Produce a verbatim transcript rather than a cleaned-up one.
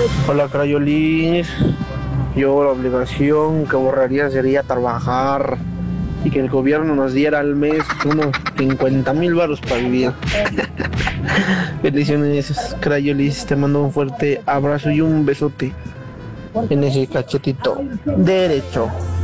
Hola, Crayolis. Yo la obligación que borraría sería trabajar y que el gobierno nos diera al mes unos cincuenta mil baros para vivir. Bendiciones, Crayolis. Te mando un fuerte abrazo y un besote en ese cachetito derecho.